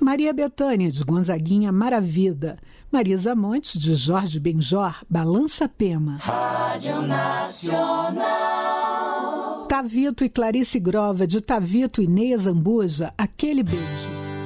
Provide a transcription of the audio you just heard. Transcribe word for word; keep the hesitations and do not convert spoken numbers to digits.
Maria Bethânia, de Gonzaguinha, Maravida. Marisa Montes, de Jorge Benjor, Balança Pema. Rádio Nacional. Tavito e Clarice Grova, de Tavito e Neia Zambuja, Aquele Beijo.